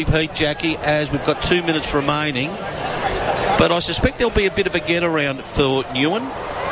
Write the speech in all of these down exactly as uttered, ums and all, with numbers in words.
Pete, Jackie, as we've got two minutes remaining. But I suspect there'll be a bit of a get around for Newen,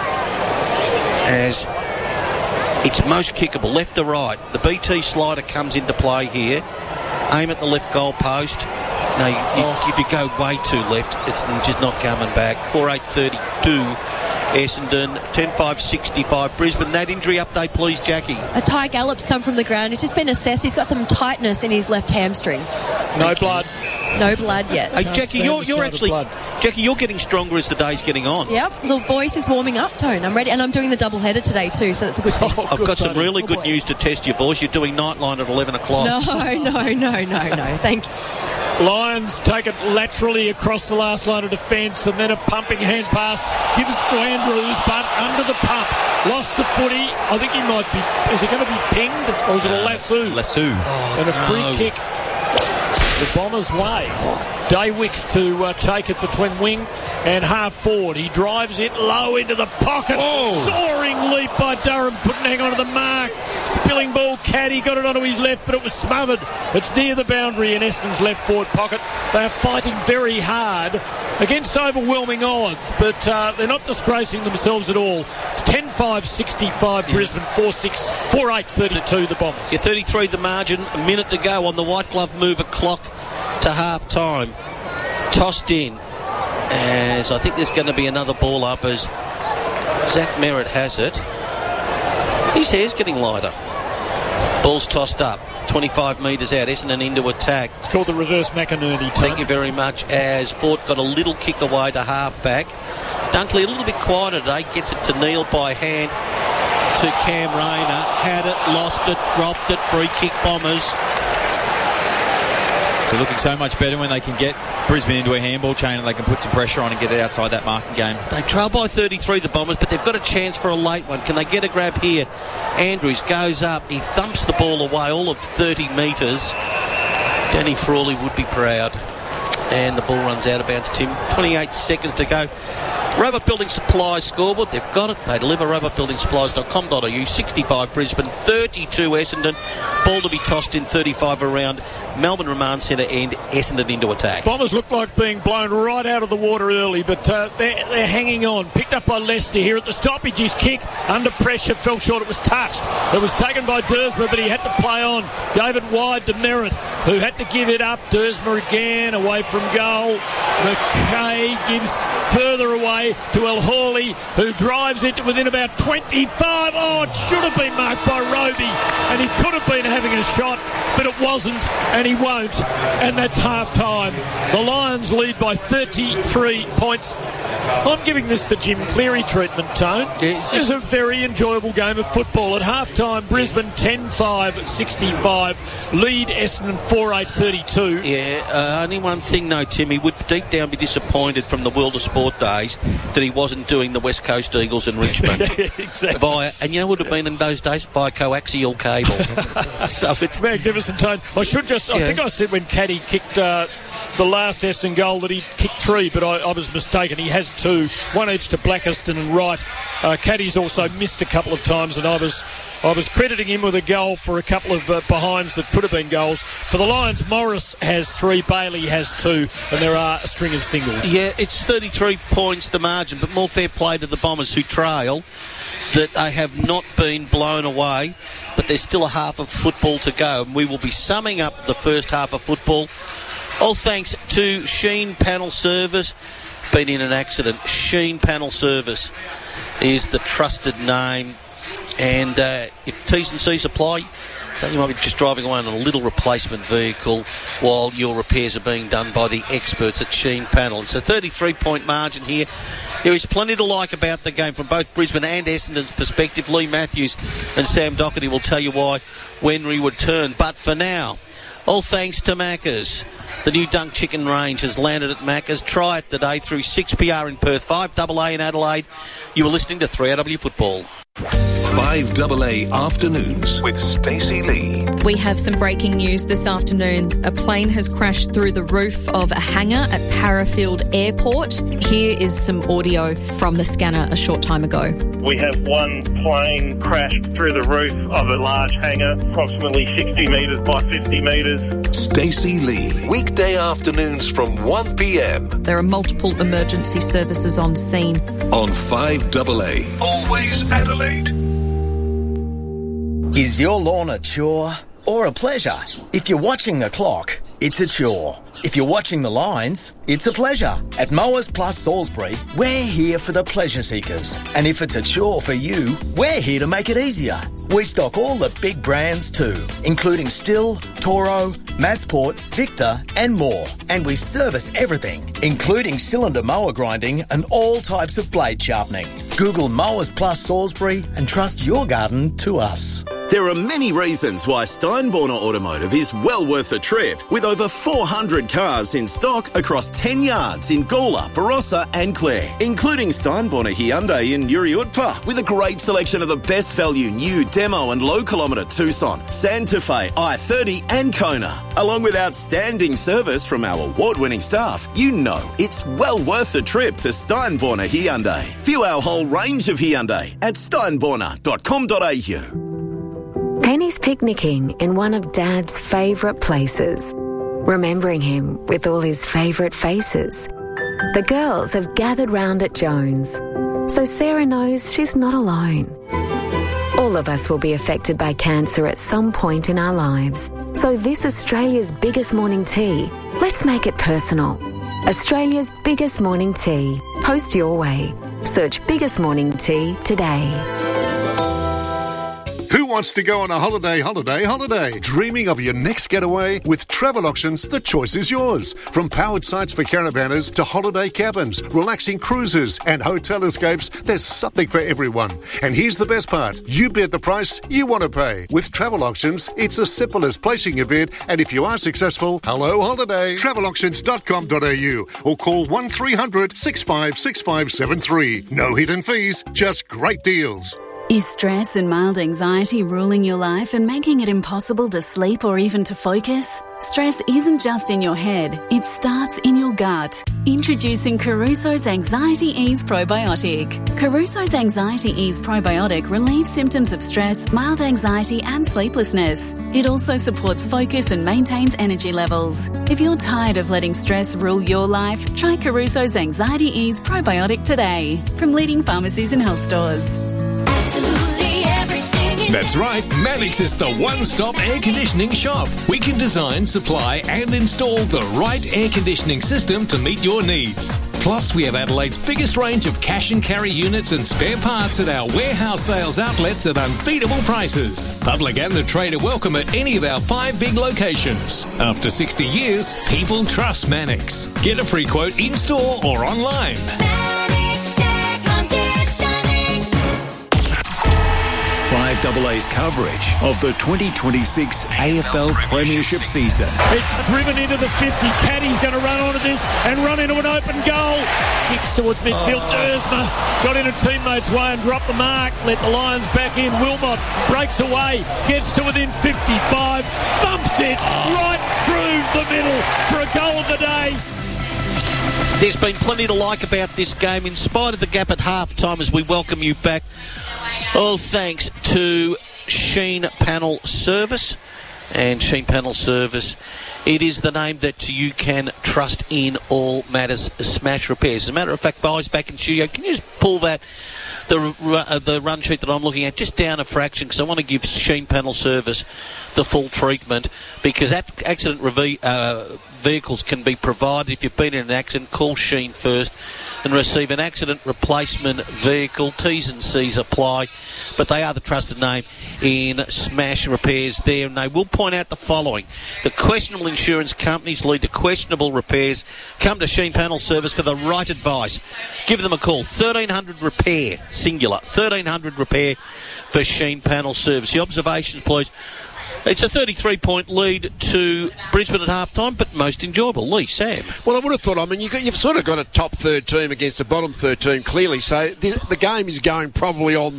as it's most kickable, left to right. The B T slider comes into play here. Aim at the left goal post. No, you, you, oh. if you go way too left, it's just not coming back. four eight thirty-two, Essendon, ten five sixty-five, Brisbane. That injury update, please, Jackie. A Ty Gallop's come from the ground. He's just been assessed. He's got some tightness in his left hamstring. No blood. No blood yet. Hey, Jackie, you're, you're actually... Jackie, you're getting stronger as the day's getting on. Yep, the voice is warming up, Tone. I'm ready, and I'm doing the double header today too, so that's a good thing. Oh, I've good got some buddy. really good, good news to test your voice. You're doing Nightline at eleven o'clock. No, no, no, no, no. Thank you. Lions take it laterally across the last line of defence, and then a pumping hand pass gives to Andrews, but under the pump. Lost the footy. I think he might be... Is he going to be pinged, or is it a lasso? Lasso. Oh, and a free no. kick the Bombers' way. Daywicks to uh, take it between wing and half forward. He drives it low into the pocket. Oh. Soaring leap by Durham. Couldn't hang on to the mark. Spilling ball, Caddy got it onto his left, but it was smothered. It's near the boundary in Eston's left forward pocket. They are fighting very hard against overwhelming odds, but uh, they're not disgracing themselves at all. It's ten five sixty-five, yeah. Brisbane, four six, four eight thirty-two, the Bombers. Yeah, thirty-three the margin, a minute to go on the white glove mover clock to half time. Tossed in, as I think there's going to be another ball up as Zach Merritt has it. His hair's getting lighter. Ball's tossed up, twenty-five metres out, Essendon into attack. It's called the reverse McInerney. Thank you very much, as Fort got a little kick away to half-back. Dunkley a little bit quieter today, gets it to Neil by hand to Cam Rayner. Had it, lost it, dropped it, free kick Bombers. They're looking so much better when they can get Brisbane into a handball chain and they can put some pressure on and get it outside that marking game. They trail by thirty-three, the Bombers, but they've got a chance for a late one. Can they get a grab here? Andrews goes up. He thumps the ball away all of thirty metres. Danny Frawley would be proud. And the ball runs out of bounds, Tim. twenty-eight seconds to go. Robot Building Supplies scoreboard. They've got it. They deliver robot building supplies dot com dot a u. sixty-five Brisbane, thirty-two Essendon. Ball to be tossed in, thirty-five around. Melbourne Remand Centre end, Essendon into attack. Bombers look like being blown right out of the water early, but uh, they're, they're hanging on. Picked up by Leicester here at the stoppage. His kick under pressure fell short. It was touched. It was taken by Dersma, but he had to play on. Gave it wide to Merritt, who had to give it up. Dersma again away from goal. McKay gives further away to El Hawley, who drives it within about twenty-five. Oh, it should have been marked by Roby, and he could have been having a shot, but it wasn't, and he won't, and that's half time. The Lions lead by thirty-three points. I'm giving this the Jim Cleary treatment, Tone. Yeah, it's just a very enjoyable game of football. At half time, Brisbane ten five sixty-five, lead Essendon four eight thirty-two. Yeah, uh, only one thing though, Tim, he would deep down be disappointed from the World of Sport days that he wasn't doing the West Coast Eagles in Richmond. Exactly. Via, and you know what it would have been in those days? Via coaxial cable. So it's magnificent, Tone. I should just, I yeah. think I said when Caddy kicked uh, the last Essendon goal that he kicked three, but I, I was mistaken. He has two, one each to Blackerston and Wright. Uh, Caddy's also missed a couple of times, and I was I was crediting him with a goal for a couple of uh, behinds that could have been goals. For the Lions, Morris has three, Bailey has two, and there are a string of singles. Yeah, it's thirty-three points the margin, but more fair play to the Bombers who trail, that they have not been blown away, but there's still a half of football to go, and we will be summing up the first half of football. All thanks to Sheen Panel Service. Been in an accident. Sheen Panel Service is the trusted name, and uh, if T's and C's apply, then you might be just driving away on a little replacement vehicle while your repairs are being done by the experts at Sheen Panel. It's a thirty-three point margin here. There is plenty to like about the game from both Brisbane and Essendon's perspective. Lee Matthews and Sam Doherty will tell you why when we return. But for now, all thanks to Macca's. The new Dunk Chicken range has landed at Macca's. Try it today through six P R in Perth, five A A in Adelaide. You are listening to three R W Football. five A A Afternoons with Stacey Lee. We have some breaking news this afternoon. A plane has crashed through the roof of a hangar at Parafield Airport. Here is some audio from the scanner a short time ago. We have one plane crashed through the roof of a large hangar, approximately sixty metres by fifty metres. Stacey Lee, weekday afternoons from one p m. There are multiple emergency services on scene. On five double A. Always Adelaide. Is your lawn a chore or a pleasure? If you're watching the clock, it's a chore. If you're watching the lines, it's a pleasure. At Mowers Plus Salisbury, we're here for the pleasure seekers. And if it's a chore for you, we're here to make it easier. We stock all the big brands too, including Stihl, Toro, Massport, Victor and more. And we service everything, including cylinder mower grinding and all types of blade sharpening. Google Mowers Plus Salisbury and trust your garden to us. There are many reasons why Steinborner Automotive is well worth a trip, with over four hundred cars in stock across ten yards in Gawler, Barossa and Clare, including Steinborner Hyundai in Uriutpa, with a great selection of the best value new demo and low kilometre Tucson, Santa Fe, I thirty and Kona. Along with outstanding service from our award-winning staff, you know it's well worth a trip to Steinborner Hyundai. View our whole range of Hyundai at steinborner dot com dot a u. Penny's picnicking in one of Dad's favourite places, remembering him with all his favourite faces. The girls have gathered round at Jones, so Sarah knows she's not alone. All of us will be affected by cancer at some point in our lives, so this Australia's biggest morning tea, let's make it personal. Australia's biggest morning tea. Post your way. Search Biggest Morning Tea today. Who wants to go on a holiday, holiday, holiday? Dreaming of your next getaway? With Travel Auctions, the choice is yours. From powered sites for caravanners to holiday cabins, relaxing cruises and hotel escapes, there's something for everyone. And here's the best part. You bid the price you want to pay. With Travel Auctions, it's as simple as placing your bid, and if you are successful, hello holiday. travel auctions dot com dot a u or call one three hundred six five six five seven three. No hidden fees, just great deals. Is stress and mild anxiety ruling your life and making it impossible to sleep or even to focus? Stress isn't just in your head, it starts in your gut. Introducing Caruso's Anxiety Ease Probiotic. Caruso's Anxiety Ease Probiotic relieves symptoms of stress, mild anxiety and sleeplessness. It also supports focus and maintains energy levels. If you're tired of letting stress rule your life, try Caruso's Anxiety Ease Probiotic today from leading pharmacies and health stores. That's right, Mannix is the one-stop air conditioning shop. We can design, supply and install the right air conditioning system to meet your needs. Plus, we have Adelaide's biggest range of cash and carry units and spare parts at our warehouse sales outlets at unbeatable prices. Public and the trade are welcome at any of our five big locations. After sixty years, people trust Mannix. Get a free quote in-store or online. five double A's coverage of the twenty twenty-six A F L Premiership season. It's driven into the fifty. Caddy's going to run onto this and run into an open goal. Kicks towards midfield. Oh. Dersma got into teammates' way and dropped the mark. Let the Lions back in. Wilmot breaks away. Gets to within fifty-five. Thumps it right through the middle for a goal of the day. There's been plenty to like about this game in spite of the gap at half-time as we welcome you back. All thanks to Sheen Panel Service. And Sheen Panel Service, it is the name that you can trust in all matters smash repairs. As a matter of fact, Bo's back in studio. Can you just pull that, the uh, the run sheet that I'm looking at, just down a fraction, because I want to give Sheen Panel Service the full treatment, because accident rev- uh, vehicles can be provided. If you've been in an accident, call Sheen first and receive an accident replacement vehicle. T's and C's apply, but they are the trusted name in smash repairs there, and they will point out the following. The questionable insurance companies lead to questionable repairs. Come to Sheen Panel Service for the right advice. Give them a call. thirteen hundred repair, singular. thirteen hundred repair for Sheen Panel Service. The observations, please. It's a thirty-three point lead to Brisbane at half-time, but most enjoyable. Lee, Sam. Well, I would have thought, I mean, you got, you've sort of got a top third team against a bottom third team, clearly, so the, the game is going probably on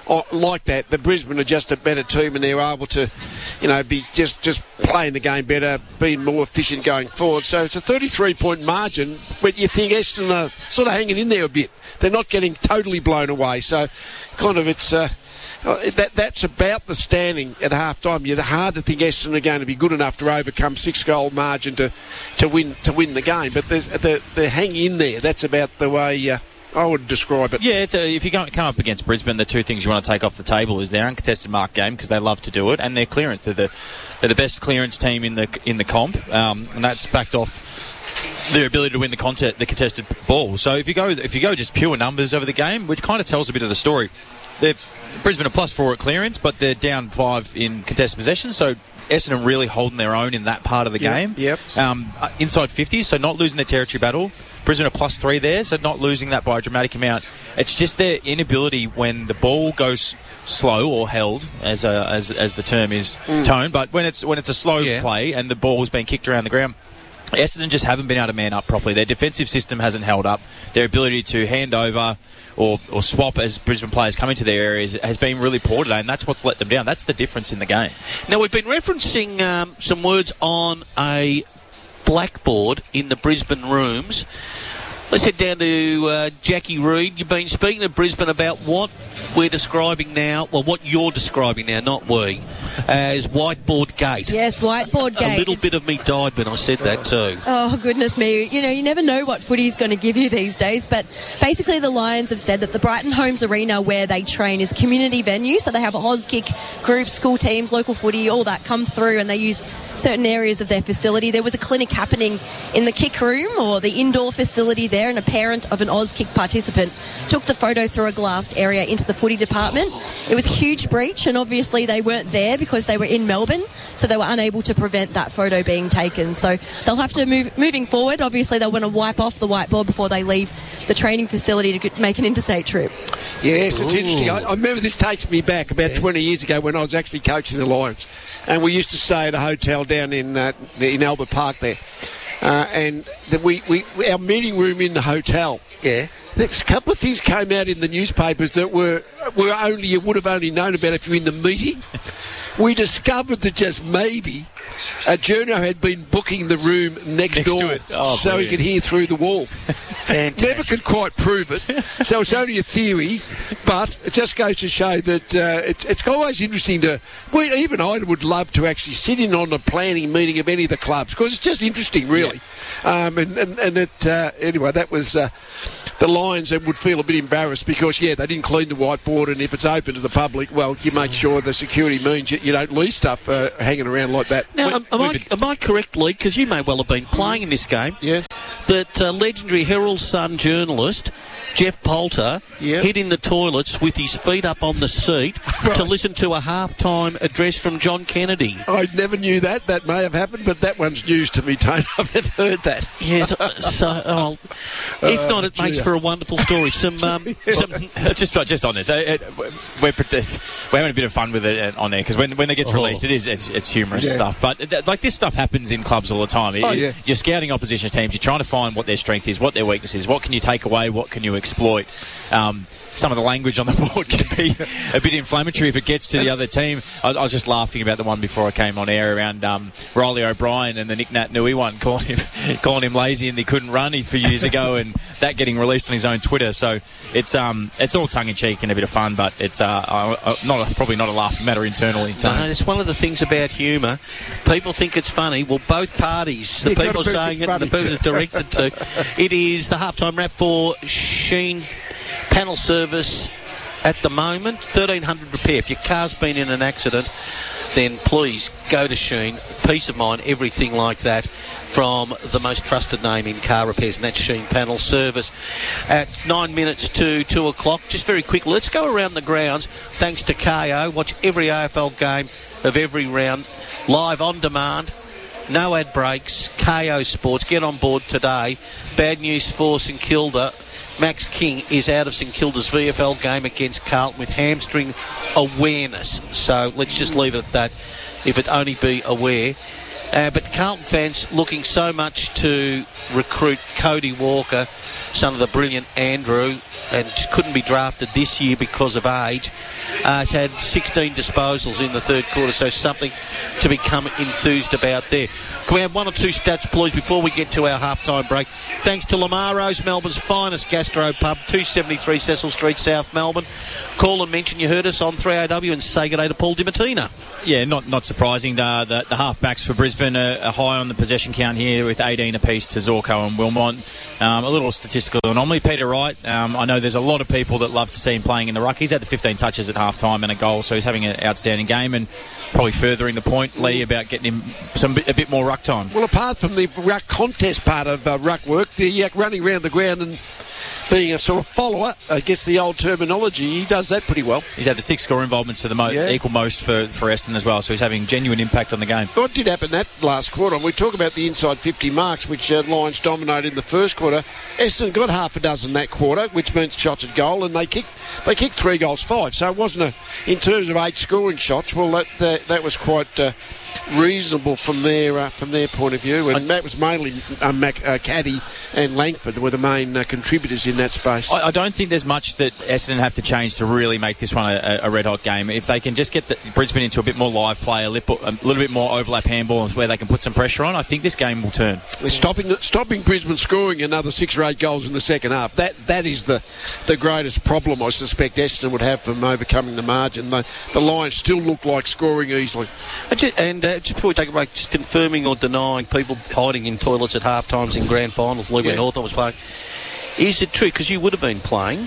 uh, like that. The Brisbane are just a better team, and they're able to, you know, be just, just playing the game better, being more efficient going forward. So it's a thirty-three point margin, but you think Essendon are sort of hanging in there a bit. They're not getting totally blown away. So kind of it's... Uh, That that's about the standing at half time. It's hard to think Essendon are going to be good enough to overcome six goal margin to, to win to win the game. But they're, they're hanging in there. That's about the way uh, I would describe it. Yeah, it's a, if you come up against Brisbane, the two things you want to take off the table is their uncontested mark game, because they love to do it, and their clearance. They're the they're the best clearance team in the in the comp, um, and that's backed off their ability to win the contest, the contested ball. So if you go if you go just pure numbers over the game, which kind of tells a bit of the story. They're, Brisbane are plus four at clearance, but they're down five in contested possession, so Essendon really holding their own in that part of the yep, game. Yep. Um, inside fifties, so not losing their territory battle. Brisbane are plus three there, so not losing that by a dramatic amount. It's just their inability when the ball goes slow or held, as a, as as the term is mm. toned, but when it's when it's a slow yeah. play and the ball is being kicked around the ground, Essendon just haven't been able to man up properly. Their defensive system hasn't held up. Their ability to hand over or, or swap as Brisbane players come into their areas has been really poor today, and that's what's let them down. That's the difference in the game. Now, we've been referencing um, some words on a blackboard in the Brisbane rooms. Let's head down to uh, Jackie Reid. You've been speaking to Brisbane about what we're describing now, well, what you're describing now, not we, as whiteboard gate. Yes, whiteboard gate. A little bit of me died when I said that too. Oh, goodness me. You know, you never know what footy's going to give you these days, but basically the Lions have said that the Brighton Homes Arena where they train is a community venue, so they have Auskick groups, school teams, local footy, all that come through, and they use certain areas of their facility. There was a clinic happening in the kick room or the indoor facility there, and a parent of an Auskick participant took the photo through a glassed area into the footy department. It was a huge breach, and obviously they weren't there because they were in Melbourne, so they were unable to prevent that photo being taken. So they'll have to move moving forward. Obviously they'll want to wipe off the whiteboard before they leave the training facility to make an interstate trip. Yes, it's Ooh. interesting. I, I remember this takes me back about yeah. twenty years ago when I was actually coaching the Lions, and we used to stay at a hotel down in uh, in Albert Park there, uh, and the, we, we our meeting room in the hotel. Yeah. There's a couple of things came out in the newspapers that were were only you would have only known about if you were in the meeting. We discovered that just maybe a journo had been booking the room next, next door to it. Oh, so brilliant. he could hear through the wall. Never could quite prove it, so it's only a theory, but it just goes to show that uh, it's, it's always interesting to, well, even I would love to actually sit in on a planning meeting of any of the clubs, because it's just interesting, really. Yeah. Um, and, and, and it, uh, anyway, that was... Uh, the Lions would feel a bit embarrassed because, yeah, they didn't clean the whiteboard, and if it's open to the public, well, you make sure the security means you, you don't leave stuff uh, hanging around like that. Now, we, am, am, I, am I correct, Lee, because you may well have been playing in this game, yes, that uh, legendary Herald Sun journalist Jeff Poulter yep. hid in the toilets with his feet up on the seat right. to listen to a halftime address from John Kennedy? I never knew that. That may have happened, but that one's news to me, Tony. I've never heard that. Yes, so, oh, if uh, not, it makes for a wonderful story. Some, um, yeah. some just just on this, uh, we're, we're having a bit of fun with it on there, because when when it gets released, oh. it is it's, it's humorous yeah. stuff. But uh, like this stuff happens in clubs all the time. Oh, it, yeah. You're scouting opposition teams. You're trying to find what their strength is, what their weakness is, what can you take away, what can you exploit. Um, some of the language on the board can be a bit inflammatory if it gets to the other team. I, I was just laughing about the one before I came on air around um, Riley O'Brien and the Nick Nat Nui one, calling him calling him lazy and he couldn't run a few years ago, and that getting released on his own Twitter. So it's um it's all tongue in cheek and a bit of fun, but it's uh, uh not a, probably not a laughing matter internally. No, it's one of the things about humour. People think it's funny. Well, both parties, the You've people saying it, and the people it's directed to. It is the halftime wrap for Sheen Panel Service at the moment. thirteen hundred repair. If your car's been in an accident, then please go to Sheen. Peace of mind, everything like that, from the most trusted name in car repairs, and that's Sheen Panel Service. At nine minutes to two o'clock, just very quickly, let's go around the grounds. Thanks to K O. Watch every A F L game of every round live on demand. No ad breaks. K O Sports. Get on board today. Bad news for St Kilda. Max King is out of St Kilda's V F L game against Carlton with hamstring awareness. So let's just leave it at that, if it only be aware. Uh, but Carlton fans looking so much to recruit Cody Walker, son of the brilliant Andrew, and couldn't be drafted this year because of age. Uh, has had sixteen disposals in the third quarter, so something to become enthused about there. Can we have one or two stats, please, before we get to our halftime break? Thanks to Lamaro's, Melbourne's finest gastro pub, two seventy-three Cecil Street, South Melbourne. Call and mention you heard us on three A W and say good day to Paul DiMartina. Yeah, not not surprising. The, the, the half-backs for Brisbane are, are high on the possession count here with eighteen apiece to Zorko and Wilmot. Um, a little statistical anomaly. Peter Wright, um, I know there's a lot of people that love to see him playing in the ruck. He's had the fifteen touches at half-time and a goal, so he's having an outstanding game and probably furthering the point, Lee, about getting him some a bit more ruck time. Well, apart from the ruck contest part of uh, ruck work, the uh, running around the ground and being a sort of follower, I guess the old terminology, he does that pretty well. He's had the six score involvements to the mo- Yeah. equal most for, for Essendon as well, so he's having genuine impact on the game. What did happen that last quarter? And we talk about the inside fifty marks, which uh, Lions dominated in the first quarter. Essendon got half a dozen that quarter, which means shots at goal, and they kicked they kicked three goals five. So it wasn't a, in terms of eight scoring shots. Well, that that, that was quite uh, reasonable from their uh, from their point of view, and that was mainly uh, Mac, uh, Caddy and Langford were the main uh, contributors in that space. I, I don't think there's much that Essendon have to change to really make this one a, a red-hot game. If they can just get the, Brisbane into a bit more live play, a little, a little bit more overlap handballs where they can put some pressure on, I think this game will turn. They're stopping stopping Brisbane scoring another six or eight goals in the second half. That that is the the greatest problem I suspect Essendon would have from overcoming the margin. The, the Lions still look like scoring easily. And uh, just before we take a break, just confirming or denying people hiding in toilets at half times in grand finals, Lee, when Yeah. Hawthorn was playing. Is it true, because you would have been playing,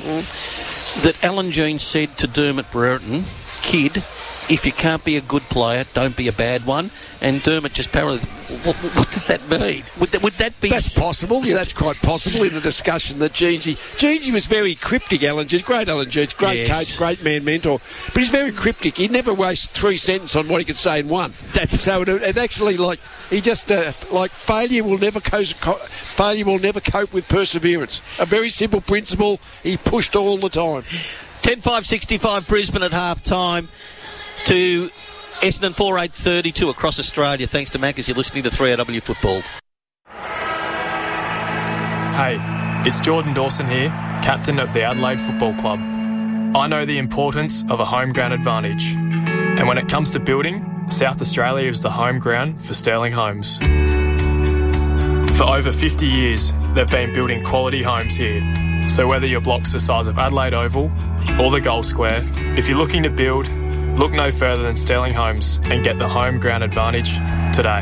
Mm. that Alan Jean said to Dermot Brereton, kid, if you can't be a good player, don't be a bad one? And Dermot just parodied, what, what does that mean? Would that, would that be... That's possible. Yeah, that's quite possible in the discussion that Jeansy... Jeansy was very cryptic, Alan Jeans. Great Alan Jeans. Great Yes. coach, great man mentor. But he's very cryptic. He never wastes three sentences on what he could say in one. That's so. It, it actually, like, he just, uh, like, failure will never co- co- failure will never cope with perseverance. A very simple principle. He pushed all the time. ten five sixty-five Brisbane at half time to Essendon four eight thirty-two across Australia. Thanks to Mac as you're listening to three A W Football. Hey, it's Jordan Dawson here, captain of the Adelaide Football Club. I know the importance of a home ground advantage. And when it comes to building, South Australia is the home ground for Sterling Homes. For over fifty years, they've been building quality homes here. So whether your block's the size of Adelaide Oval or the Gold Square, if you're looking to build, look no further than Sterling Homes and get the home ground advantage today.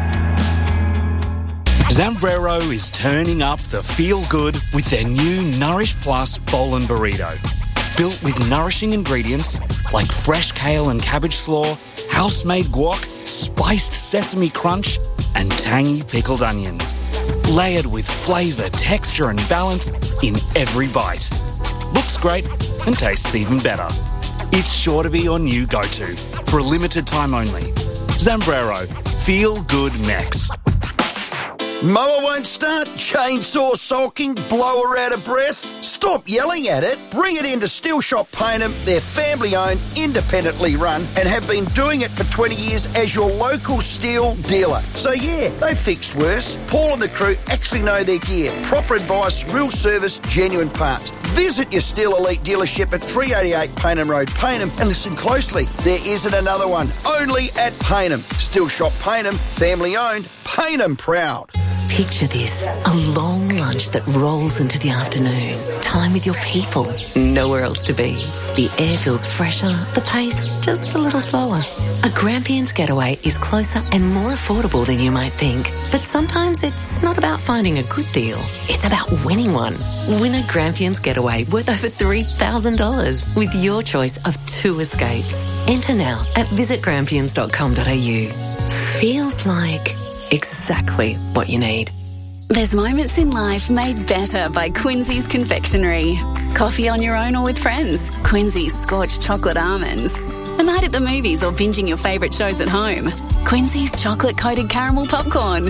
Zambrero is turning up the feel-good with their new Nourish Plus Bowl and Burrito. Built with nourishing ingredients like fresh kale and cabbage slaw, house-made guac, spiced sesame crunch, and tangy pickled onions. Layered with flavour, texture and balance in every bite. Looks great and tastes even better. It's sure to be your new go-to for a limited time only. Zambrero. Feel good next. Mower won't start? Chainsaw sulking? Blower out of breath? Stop yelling at it. Bring it into Steel Shop Payneham. They're family-owned, independently run, and have been doing it for twenty years as your local steel dealer. So yeah, they've fixed worse. Paul and the crew actually know their gear. Proper advice, real service, genuine parts. Visit your Steel Elite dealership at three eighty-eight Payneham Road, Payneham, and listen closely. There isn't another one. Only at Payneham. Steel Shop Payneham, family-owned, Payneham proud. Picture this, a long lunch that rolls into the afternoon. Time with your people, nowhere else to be. The air feels fresher, the pace just a little slower. A Grampians getaway is closer and more affordable than you might think. But sometimes it's not about finding a good deal, it's about winning one. Win a Grampians getaway worth over three thousand dollars with your choice of two escapes. Enter now at visit grampians dot com dot a u. Feels like exactly what you need. There's moments in life made better by Quincy's Confectionery. Coffee on your own or with friends. Quincy's Scorched Chocolate Almonds. A night at the movies or binging your favourite shows at home. Quincy's Chocolate Coated Caramel Popcorn.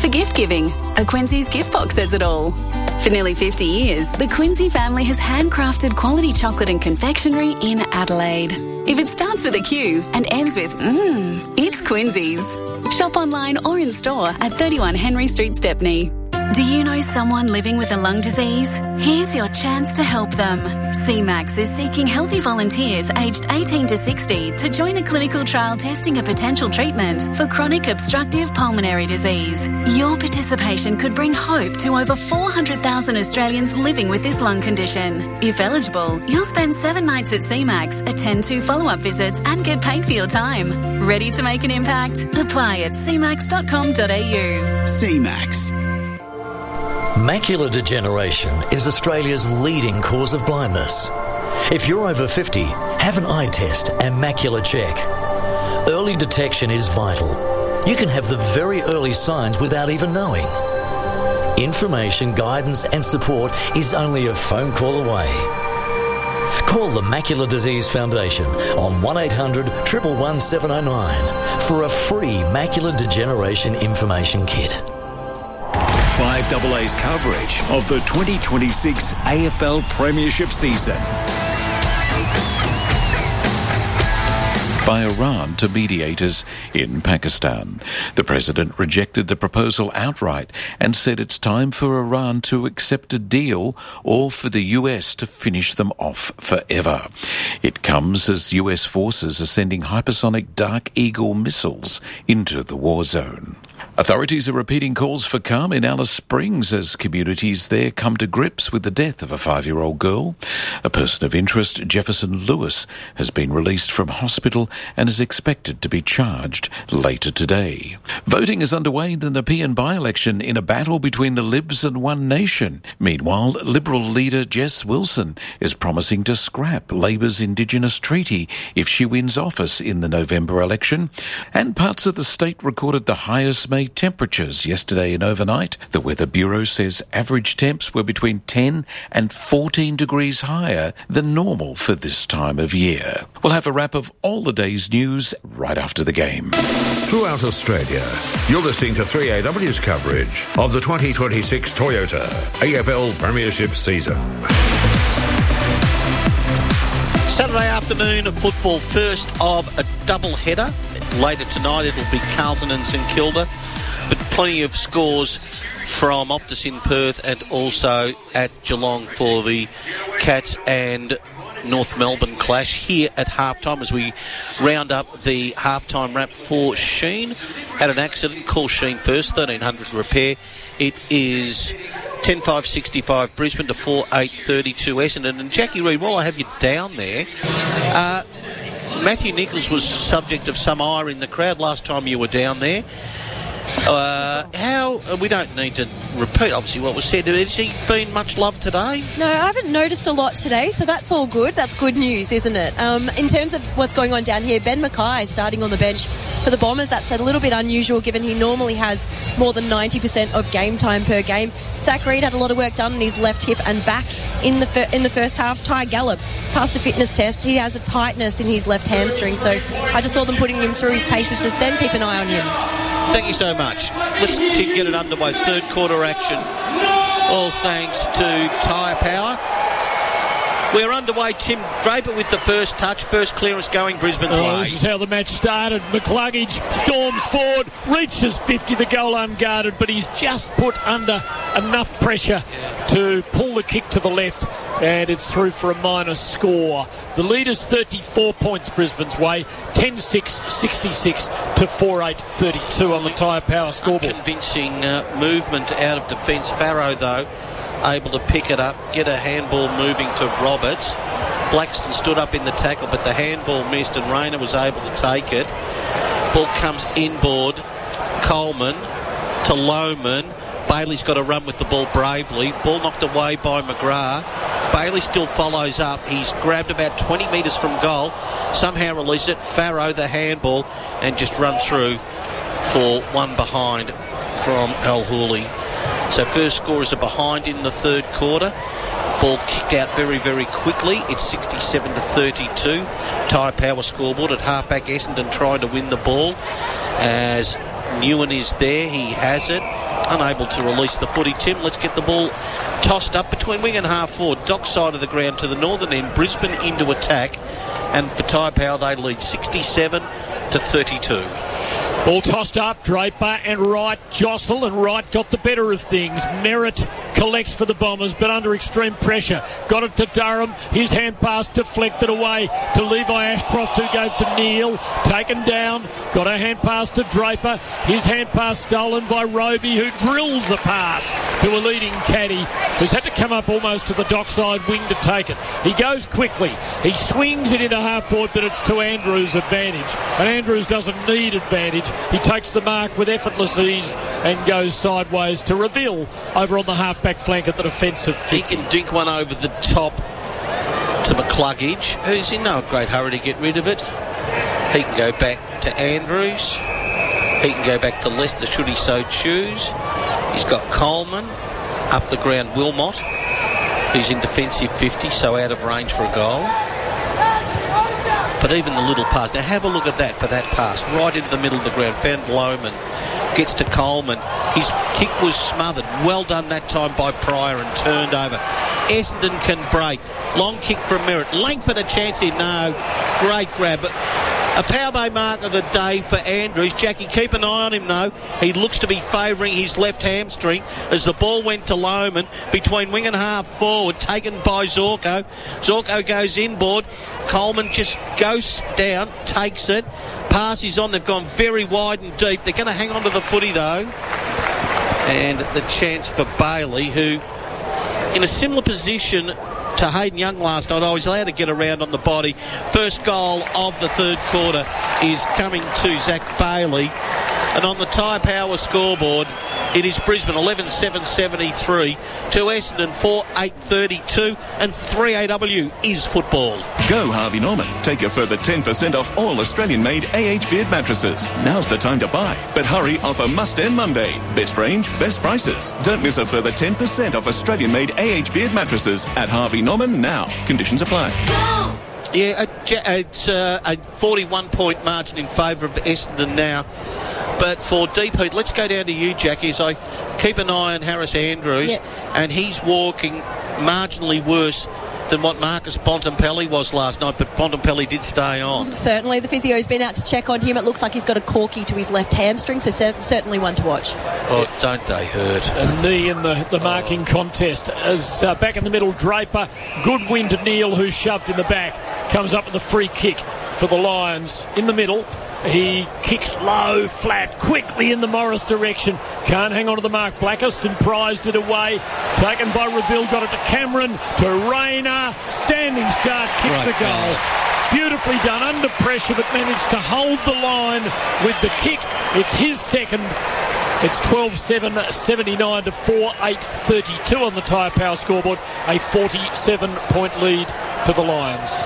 for gift giving. A Quincy's gift box says it all. For nearly fifty years, the Quincy family has handcrafted quality chocolate and confectionery in Adelaide. If it starts with a Q and ends with mmm, it's Quincy's. Shop online or in store at thirty-one Henry Street, Stepney. Do you know someone living with a lung disease? Here's your chance to help them. C MAX is seeking healthy volunteers aged eighteen to sixty to join a clinical trial testing a potential treatment for chronic obstructive pulmonary disease. Your participation could bring hope to over four hundred thousand Australians living with this lung condition. If eligible, you'll spend seven nights at C MAX, attend two follow-up visits and get paid for your time. Ready to make an impact? Apply at c max dot com dot a u. C MAX. Macular degeneration is Australia's leading cause of blindness. If you're over fifty, have an eye test and macular check. Early detection is vital. You can have the very early signs without even knowing. Information, guidance and support is only a phone call away. Call the Macular Disease Foundation on one eight hundred, one one one, seven oh nine for a free macular degeneration information kit. five A A's coverage of the twenty twenty-six A F L Premiership season. By Iran to mediators in Pakistan. The president rejected the proposal outright and said it's time for Iran to accept a deal or for the U S to finish them off forever. It comes as U S forces are sending hypersonic Dark Eagle missiles into the war zone. Authorities are repeating calls for calm in Alice Springs as communities there come to grips with the death of a five-year-old girl. A person of interest, Jefferson Lewis, has been released from hospital and is expected to be charged later today. Voting is underway in the Nepean by-election in a battle between the Libs and One Nation. Meanwhile, Liberal leader Jess Wilson is promising to scrap Labor's Indigenous Treaty if she wins office in the November election. And parts of the state recorded the highest May temperatures yesterday and overnight. The Weather Bureau says average temps were between ten and fourteen degrees higher than normal for this time of year. We'll have a wrap of all the day's news right after the game. Throughout Australia, you're listening to three A W's coverage of the twenty twenty-six Toyota A F L Premiership season. Saturday afternoon of football, first of a double header. Later tonight it'll be Carlton and St Kilda, but plenty of scores from Optus in Perth and also at Geelong for the Cats and North Melbourne clash here at halftime as we round up the halftime wrap for Sheen. Had an accident, call Sheen first, thirteen hundred repair. It is ten five sixty-five Brisbane to four eight thirty-two Essendon. And Jackie Reid, while I have you down there, uh, Matthew Nichols was subject of some ire in the crowd last time you were down there. Uh, how, we don't need to repeat obviously what was said. Has he been much loved today? No, I haven't noticed a lot today, so that's all good. That's good news, isn't it? Um, in terms of what's going on down here, Ben Mackay starting on the bench for the Bombers. That's a little bit unusual given he normally has more than ninety percent of game time per game. Zach Reid had a lot of work done on his left hip and back in the fir- in the first half. Ty Gallup passed a fitness test. He has a tightness in his left hamstring, so I just saw them putting him through his paces just then. Keep an eye on him. Thank you so much. Let's get it underway. Third quarter action. All thanks to Tyre Power. We're underway. Tim Draper with the first touch. First clearance going Brisbane's oh, way. This is how the match started. McCluggage storms forward, reaches fifty, the goal unguarded, but he's just put under enough pressure to pull the kick to the left, and it's through for a minor score. The leader's thirty-four points Brisbane's way, ten six sixty-six to four eight thirty-two on the Tyre Power scoreboard. Convincing uh, movement out of defence. Farrow, though, able to pick it up, get a handball moving to Roberts. Blackston stood up in the tackle, but the handball missed and Rayner was able to take it. Ball comes inboard. Coleman to Lohman. Bailey's got to run with the ball bravely. Ball knocked away by McGrath. Bailey still follows up. He's grabbed about twenty metres from goal. Somehow released it. Farrow, the handball, and just run through for one behind from Al Hooley. So first scorers are behind in the third quarter. Ball kicked out very, very quickly. It's sixty-seven to thirty-two. Tyre Power scoreboard at halfback. Essendon trying to win the ball as Newen is there. He has it. unable to release the footy. Tim, let's get the ball tossed up between wing and half forward. Dock side of the ground to the northern end. Brisbane into attack. And for Tyre Power, they lead sixty-seven to thirty-two. Ball tossed up, Draper and Wright jostle, and Wright got the better of things. Merritt collects for the Bombers, but under extreme pressure. Got it to Durham. His hand pass deflected away to Levi Ashcroft, who goes to Neil. Taken down. Got a hand pass to Draper. His hand pass stolen by Roby, who drills a pass to a leading caddy, who's had to come up almost to the dockside wing to take it. He goes quickly. He swings it into half forward, but it's to Andrews' advantage. And Andrews doesn't need advantage. He takes the mark with effortless ease and goes sideways to Reveal over on the half-back flank at the defensive fifty. He can dink one over the top to McCluggage, who's in no great hurry to get rid of it. He can go back to Andrews. He can go back to Lester should he so choose. He's got Coleman up the ground. Wilmot, who's in defensive fifty, so out of range for a goal. But even the little pass. Now have a look at that for that pass. Right into the middle of the ground. Found Loman. Gets to Coleman. His kick was smothered. Well done that time by Pryor and turned over. Essendon can break. Long kick from Merritt. Langford a chance here. No. Great grab. But a power play mark of the day for Andrews. Jackie, keep an eye on him though. He looks to be favouring his left hamstring as the ball went to Loman between wing and half forward, taken by Zorko. Zorko goes inboard. Coleman just goes down, takes it. Pass is on. They've gone very wide and deep. They're going to hang on to the footy though. And the chance for Bailey, who in a similar position to Hayden Young last night. I was allowed to get around on the body. First goal of the third quarter is coming to Zach Bailey. And on the Tyre Power scoreboard, it is Brisbane eleven seven seventy-three to Essendon four eight thirty-two, and three A W is football. Go Harvey Norman. Take a further ten percent off all Australian-made A H Beard mattresses. Now's the time to buy. But hurry, offer must end Monday. Best range, best prices. Don't miss a further ten percent off Australian-made A H Beard mattresses at Harvey Norman now. Conditions apply. Yeah, it's a forty-one point margin in favour of Essendon now. But for Deep Heat, let's go down to you, Jackie, as I keep an eye on Harris Andrews, yep. And he's walking marginally worse than what Marcus Bontempelli was last night, but Bontempelli did stay on. Certainly, the physio's been out to check on him. It looks like he's got a corky to his left hamstring, so cer- certainly one to watch. Oh, don't they hurt? A knee in the, the marking oh. contest. As uh, back in the middle, Draper, good win to Neil, who's shoved in the back, comes up with a free kick for the Lions in the middle. He kicks low, flat, quickly in the Morris direction. Can't hang on to the mark. Blackiston prized it away. Taken by Reveal, got it to Cameron, to Rayner. Standing start, kicks right, a goal. goal. Beautifully done, under pressure, but managed to hold the line with the kick. It's his second. It's twelve seven seventy-nine to four eight thirty-two on the Tyre Power scoreboard. A forty-seven point lead to the Lions.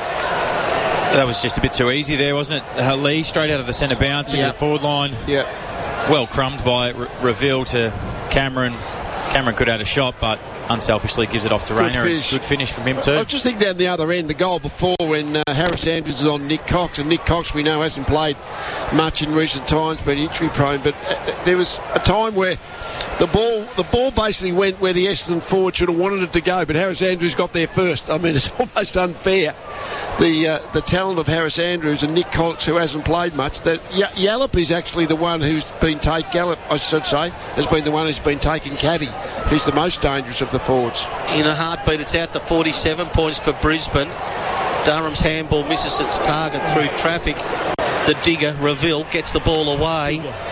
That was just a bit too easy there, wasn't it? Uh, Lee straight out of the centre bounce into yep. the forward line. Yeah. Well crumbed by Re- Reveal to Cameron. Cameron could have had a shot, but unselfishly gives it off to Rayner. Good, good finish from him too. I just think down the other end, the goal before when uh, Harris Andrews is on Nick Cox, and Nick Cox we know hasn't played much in recent times, been injury prone, but uh, there was a time where the ball the ball basically went where the Essendon forward should have wanted it to go, but Harris Andrews got there first. I mean, it's almost unfair. The uh, the talent of Harris Andrews and Nick Cox, who hasn't played much, that y- Yallop is actually the one who's been taken, Gallup, I should say, has been the one who's been taking caddy. He's the most dangerous of the forwards. In a heartbeat, it's out to forty-seven points for Brisbane. Durham's handball misses its target through traffic. The digger, Reveal, gets the ball away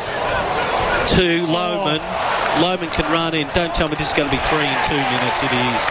to Loman. Oh. Loman can run in. Don't tell me this is going to be three in two minutes. It is.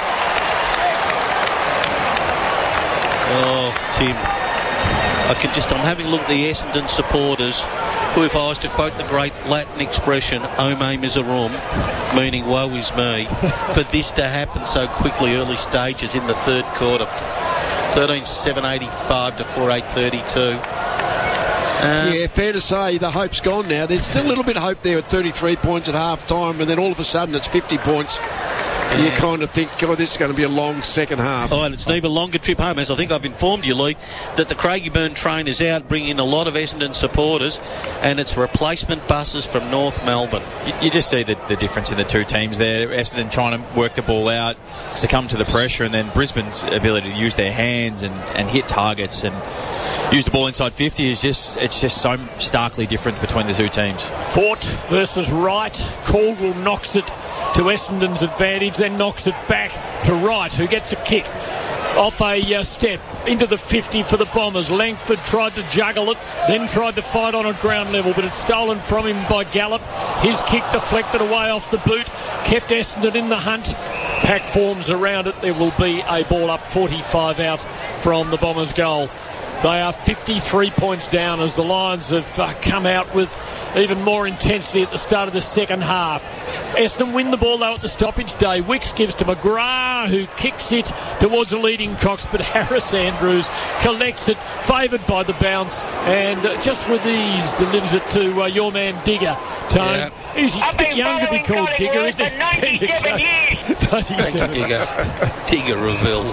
Oh, Tim. I can just, I'm having a look at the Essendon supporters, who, if I was to quote the great Latin expression, Ome Miserum, meaning woe is me, for this to happen so quickly, early stages in the third quarter. thirteen seven eighty-five to four eight thirty-two. Uh, yeah, fair to say the hope's gone now. There's still a little bit of hope there at thirty-three points at half time, and then all of a sudden it's fifty points. you kind of think, God, this is going to be a long second half. Oh, and it's an even longer trip home, as I think I've informed you, Lee, that the Craigieburn train is out, bringing in a lot of Essendon supporters, and it's replacement buses from North Melbourne. You, you just see the, the difference in the two teams there. Essendon trying to work the ball out, succumb to the pressure, and then Brisbane's ability to use their hands and, and hit targets and use the ball inside fifty is just, it's just so starkly different between the two teams. Fort versus Wright. Caldwell knocks it to Essendon's advantage, then knocks it back to Wright, who gets a kick off a uh, step into the fifty for the Bombers. Langford tried to juggle it, then tried to fight on at ground level, but it's stolen from him by Gallup. His kick deflected away off the boot, kept Essendon in the hunt. Pack forms around it. There will be a ball up, forty-five out from the Bombers' goal. They are fifty-three points down as the Lions have uh, come out with even more intensity at the start of the second half. Essendon win the ball though at the stoppage. Day Wicks gives to McGrath, who kicks it towards the leading Cox, but Harris Andrews collects it, favoured by the bounce, and uh, just with ease delivers it to uh, your man Digger. Tone, yeah. He's a bit young to be called Digger, isn't he? ninety-seven years. Thank you, Digger. Digger Reville.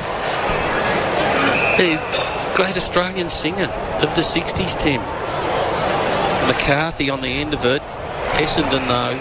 The great Australian singer of the sixties, Tim. McCarthy on the end of it. Essendon, though,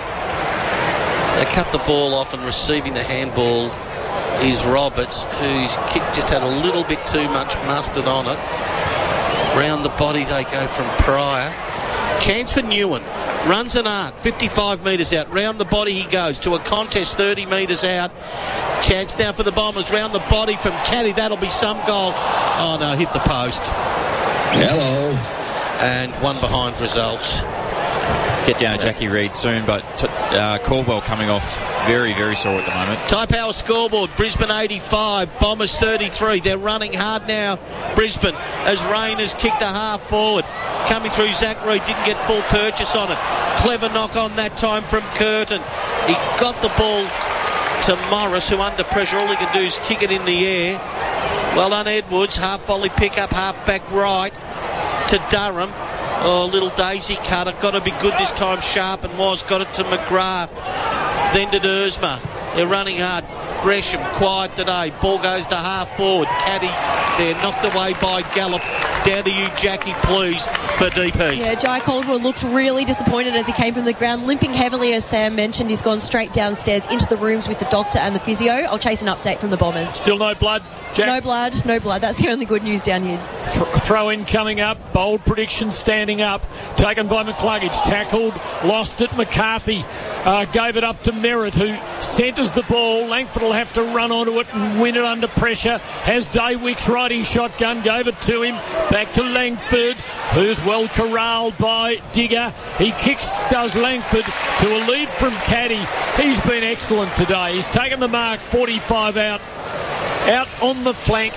they cut the ball off, and receiving the handball is Roberts, whose kick just had a little bit too much mustard on it. Round the body they go from Pryor. Chance for Newen. Runs an arc, fifty-five metres out. Round the body he goes to a contest thirty metres out. Chance now for the Bombers. Round the body from Caddy. That'll be some goal. Oh, no, hit the post. Hello. And one behind results. Get down to Jackie Reid soon, but t- uh, Caldwell coming off very, very sore at the moment. Tyre Power scoreboard, Brisbane eighty-five, Bombers thirty-three. They're running hard now, Brisbane, as Rain has kicked a half forward. Coming through, Zach Reid didn't get full purchase on it. Clever knock on that time from Curtin. He got the ball to Morris, who under pressure, all he can do is kick it in the air. Well done, Edwards. Half volley pick up, half back right to Durham. Oh, little daisy cutter. Got to be good this time. Sharp and was. Got it to McGrath. Then to Dersma. They're running hard. Gresham quiet today. Ball goes to half forward. Caddy there, knocked away by Gallup. Down to you, Jackie, please, for D P. Yeah, Jai Caldwell looked really disappointed as he came from the ground, limping heavily, as Sam mentioned. He's gone straight downstairs into the rooms with the doctor and the physio. I'll chase an update from the Bombers. Still no blood, Jack? No blood, no blood. That's the only good news down here. Th- throw in coming up. Bold prediction standing up. Taken by McCluggage. Tackled. Lost it. McCarthy uh, gave it up to Merritt, who centres the ball. Langford will have to run onto it and win it under pressure. Has Daywicks riding shotgun. Gave it to him. Back to Langford, who's well corralled by Digger. He kicks, does Langford, to a lead from Caddy. He's been excellent today. He's taken the mark, forty-five out. Out on the flank.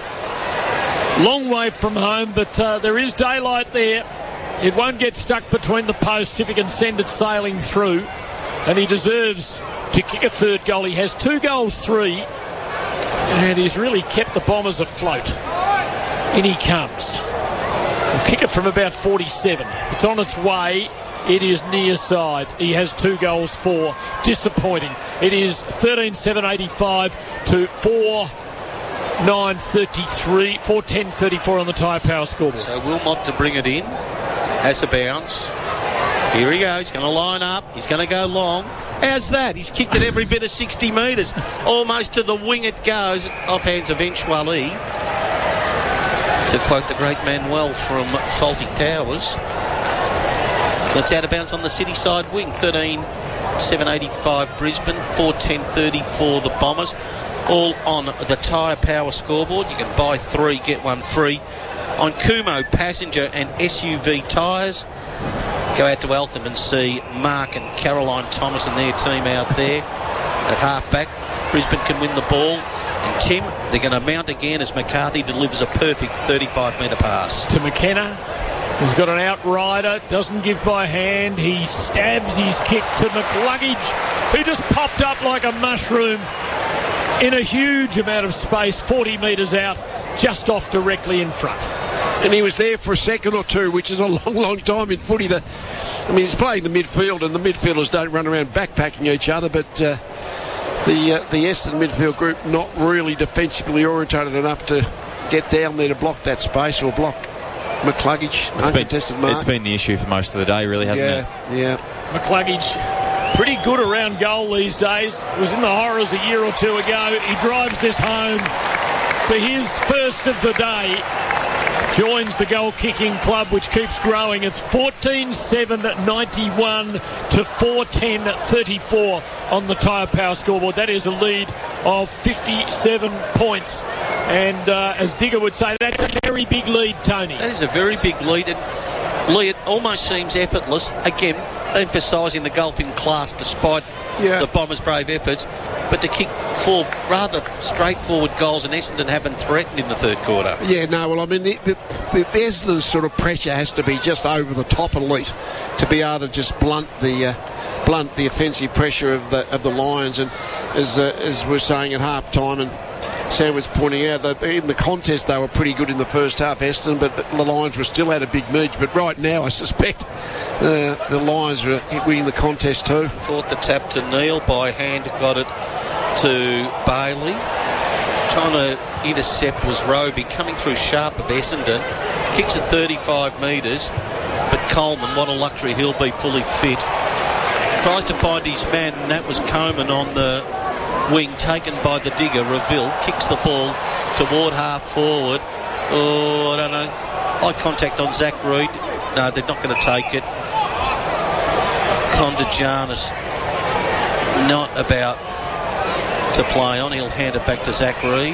Long way from home, but uh, there is daylight there. It won't get stuck between the posts if he can send it sailing through. And he deserves to kick a third goal. He has two goals, three. And he's really kept the Bombers afloat. In he comes. He'll kick it from about forty-seven. It's on its way. It is near side. He has two goals, four. Disappointing. It is thirteen seven eighty-five to four nine thirty-three, four ten thirty-four on the Tyre Power scoreboard. So Wilmot to bring it in. Has a bounce. Here he goes. He's going to line up. He's going to go long. How's that? He's kicked it every bit of sixty metres. Almost to the wing it goes. Off hands eventually. To quote the great Manuel from Faulty Towers. That's out of bounds on the city side wing. thirteen seven eighty-five Brisbane, four ten thirty for the Bombers. All on the Tyre Power scoreboard. You can buy three, get one free on Kumo passenger and S U V tyres. Go out to Eltham and see Mark and Caroline Thomas and their team out there at halfback. Brisbane can win the ball. And Tim, they're going to mount again as McCarthy delivers a perfect thirty-five metre pass. To McKenna, who's got an outrider, doesn't give by hand. He stabs his kick to McCluggage, who just popped up like a mushroom in a huge amount of space, forty metres out, just off directly in front. And he was there for a second or two, which is a long, long time in footy. The, I mean, he's playing the midfield, and the midfielders don't run around backpacking each other, but uh, the uh, the Essendon midfield group not really defensively orientated enough to get down there to block that space or block McCluggage, uncontested been, mark. It's been the issue for most of the day, really, hasn't yeah, it? Yeah, McCluggage, pretty good around goal these days. Was in the horrors a year or two ago. He drives this home for his first of the day. Joins the goal-kicking club, which keeps growing. It's fourteen seven at ninety-one to four ten at thirty-four on the Tyre Power scoreboard. That is a lead of fifty-seven points. And uh, as Digger would say, that's a very big lead, Tony. That is a very big lead. And Lee, it almost seems effortless. Again, emphasising the golfing class despite yeah. the Bombers' brave efforts. But to kick four rather straightforward goals, and Essendon haven't threatened in the third quarter. Yeah, no, well, I mean, the, the, the Essendon's sort of pressure has to be just over the top elite to be able to just blunt the uh, blunt the offensive pressure of the of the Lions. And as uh, as we're saying at half time, and Sam was pointing out that in the contest they were pretty good in the first half, Essendon, but the Lions were still had a big merge. But right now, I suspect uh, the Lions are winning the contest too. Thought the tap to Neil by hand got it to Bailey. Trying to intercept was Roby, coming through sharp of Essendon. Kicks at thirty-five metres, but Coleman, what a luxury, he'll be fully fit. Tries to find his man, and that was Coleman on the wing, taken by the Digger. Reville kicks the ball toward half forward. Oh, I don't know. Eye contact on Zach Reid. No, they're not going to take it. Condagianis not about to play on. He'll hand it back to Zach Reid.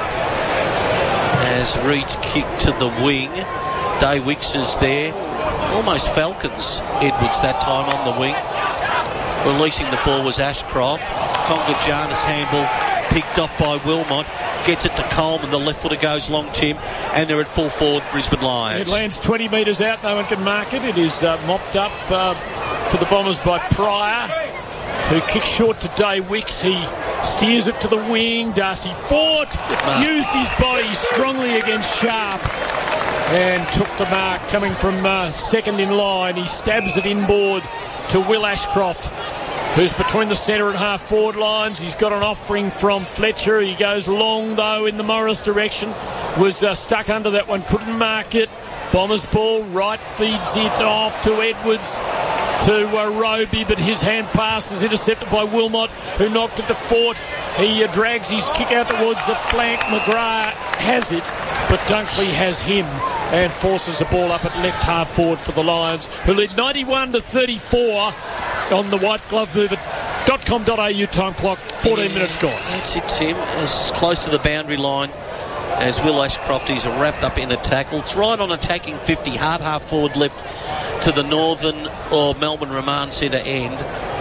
As Reid's kick to the wing. Day Wicks is there. Almost Falcons Edwards that time on the wing. Releasing the ball was Ashcroft. Condagianis handball picked off by Wilmot. Gets it to Coleman. The left footer goes long, Tim. And they're at full forward, Brisbane Lions. It lands twenty metres out. No one can mark it. It is uh, mopped up uh, for the Bombers by Pryor, who kicks short to Day Wicks. He steers it to the wing. Darcy Fort used his body strongly against Sharp and took the mark coming from uh, second in line. He stabs it inboard to Will Ashcroft, who's between the centre and half forward lines. He's got an offering from Fletcher. He goes long, though, in the Morris direction. Was uh, stuck under that one, couldn't mark it. Bombers ball, right feeds it off to Edwards, to uh, Roby, but his hand pass is intercepted by Wilmot, who knocked it to Fort. He uh, drags his kick out towards the flank. McGrath has it, but Dunkley has him and forces the ball up at left half forward for the Lions, who lead ninety-one to thirty-four on the white glove move at dot com dot a u time clock. fourteen yeah, minutes gone. That's it, Tim. As close to the boundary line as Will Ashcroft is wrapped up in a tackle. It's right on attacking fifty, hard half forward left to the Northern or Melbourne Remand Centre end.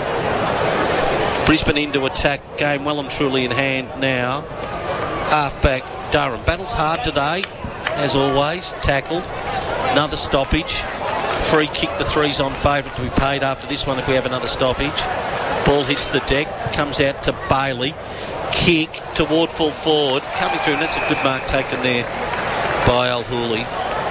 Brisbane into attack, game well and truly in hand now. Halfback Durham battles hard today, as always. Tackled, another stoppage. Free kick, the three's on favourite to be paid after this one if we have another stoppage. Ball hits the deck, comes out to Bailey. Kick toward full forward, coming through, and that's a good mark taken there by Al Hooley.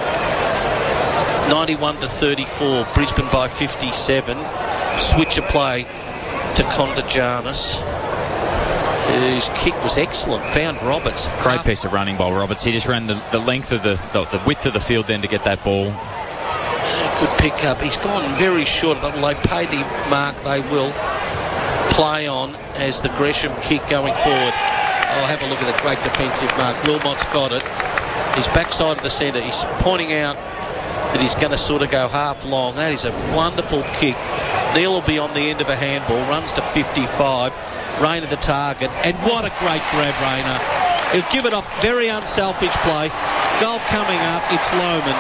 ninety-one to thirty-four, Brisbane by fifty-seven. Switch of play to Condagianis, whose kick was excellent. Found Roberts. Great Half- piece of running by Roberts. He just ran the, the length of the, the the width of the field then to get that ball. Good pick up. He's gone very short. Will they pay the mark? They will. Play on as the Gresham kick going forward. I'll have a look at the great defensive mark. Wilmot's got it. He's backside of the centre. He's pointing out that he's going to sort of go half long. That is a wonderful kick. Neil will be on the end of a handball. Runs to fifty-five. Rayner the target. And what a great grab, Rayner. He'll give it off. Very unselfish play. Goal coming up. It's Lohmann.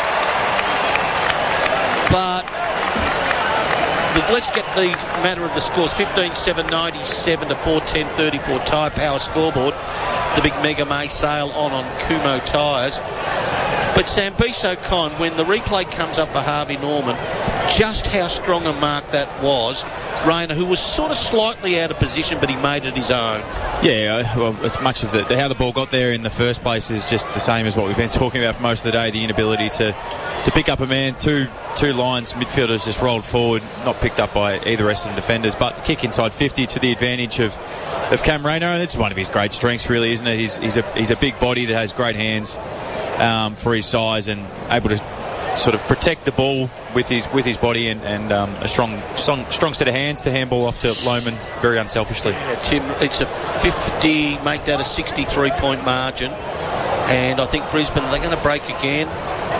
But let's get the matter of the scores. fifteen seven ninety-seven to four ten thirty-four Tyre Power scoreboard. The big Mega May sale on on Kumho tyres. But Sam, be so kind, when the replay comes up for Harvey Norman, just how strong a mark that was. Rayner, who was sort of slightly out of position, but he made it his own. Yeah, well, it's much of the, how the ball got there in the first place is just the same as what we've been talking about for most of the day, the inability to, to pick up a man. Two two lines, midfielders just rolled forward, not picked up by either Essendon defenders, but the kick inside fifty to the advantage of, of Cam Rayner, and it's one of his great strengths, really, isn't it? He's, he's, a, he's a big body that has great hands um, for his size and able to sort of protect the ball with his with his body and, and um, a strong, strong strong set of hands to handball off to Lohmann very unselfishly. Yeah, Tim, it's a fifty, make that a sixty-three point margin, and I think Brisbane, they're going to break again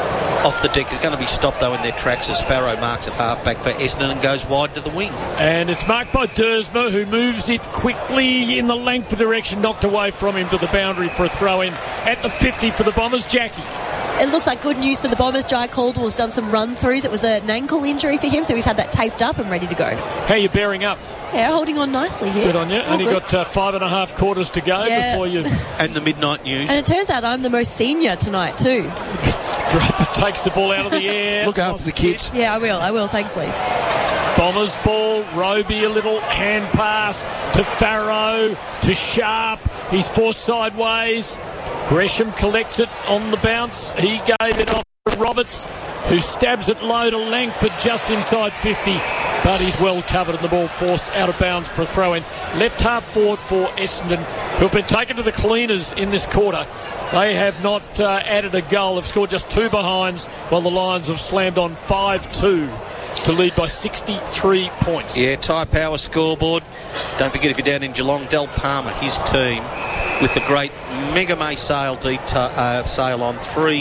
off the deck. They're going to be stopped though in their tracks as Farrow marks at halfback for Essendon and goes wide to the wing. And it's marked by Dersma, who moves it quickly in the Langford direction, knocked away from him to the boundary for a throw in at the fifty for the Bombers. Jackie. It looks like good news for the Bombers. Jai Caldwell's done some run-throughs. It was an ankle injury for him, so he's had that taped up and ready to go. How are you bearing up? Yeah, holding on nicely here. Good on you. All Only good. got uh, five and a half quarters to go Yeah. before you... And the midnight news. And it turns out I'm the most senior tonight too. Draper takes the ball out of the air. Look after the kids. Yeah, I will. I will. Thanks, Lee. Bombers ball, Roby a little hand pass to Farrow, to Sharp. He's forced sideways. Gresham collects it on the bounce. He gave it off to Roberts, who stabs it low to Langford just inside fifty. But he's well covered and the ball forced out of bounds for a throw-in. Left half forward for Essendon, who have been taken to the cleaners in this quarter. They have not uh, added a goal. They've scored just two behinds, while the Lions have slammed on five two to lead by sixty-three points. Yeah, Ty Power scoreboard. Don't forget, if you're down in Geelong, Del Palmer, his team, with the great Mega May sale, deep t- uh, sale on three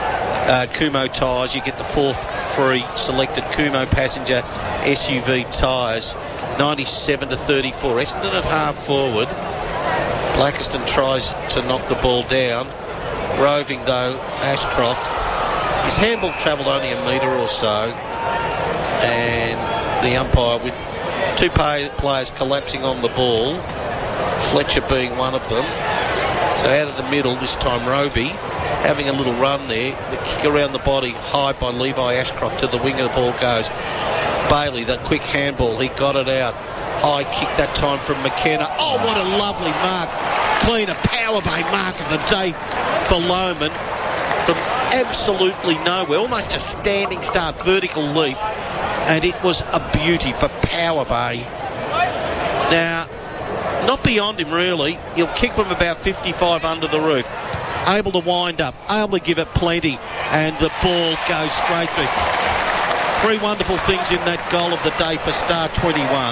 uh, Kumo tyres. You get the fourth free selected Kumo passenger S U V tyres, ninety-seven to thirty-four. Essendon at half forward. Blackiston tries to knock the ball down. Roving, though, Ashcroft. His handball travelled only a metre or so. And the umpire with two pay- players collapsing on the ball, Fletcher being one of them. So out of the middle, this time Roby having a little run there. The kick around the body, high by Levi Ashcroft, to the wing of the ball goes. Bailey, that quick handball, he got it out. High kick that time from McKenna. Oh, what a lovely mark. Clean, a power bay mark of the day for Lohmann. From absolutely nowhere, almost a standing start, vertical leap. And it was a beauty for Power Bay. Now, not beyond him really. He'll kick from about fifty-five under the roof. Able to wind up, able to give it plenty, and the ball goes straight through. Three wonderful things in that goal of the day for Star twenty-one.